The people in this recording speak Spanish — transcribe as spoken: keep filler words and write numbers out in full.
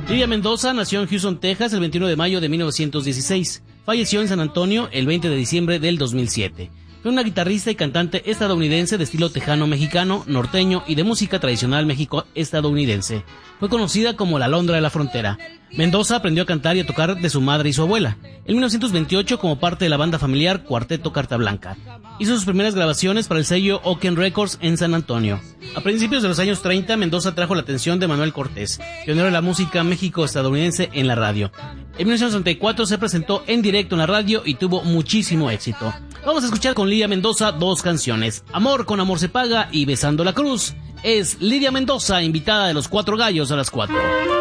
Lidia Mendoza nació en Houston, Texas, el veintiuno de mayo de mil novecientos dieciséis. Falleció en San Antonio el veinte de diciembre del dos mil siete. Fue una guitarrista y cantante estadounidense de estilo tejano-mexicano, norteño y de música tradicional México-estadounidense. Fue conocida como la Alondra de la Frontera. Mendoza aprendió a cantar y a tocar de su madre y su abuela. En mil novecientos veintiocho, como parte de la banda familiar Cuarteto Carta Blanca. Hizo sus primeras grabaciones para el sello Oken Records en San Antonio. A principios de los años treinta, Mendoza trajo la atención de Manuel Cortés, pionero de la música México-estadounidense en la radio. En mil novecientos sesenta y cuatro se presentó en directo en la radio y tuvo muchísimo éxito. Vamos a escuchar con Lidia Mendoza dos canciones, Amor con Amor se paga y Besando la Cruz. Es Lidia Mendoza, invitada de los Cuatro Gallos a las cuatro.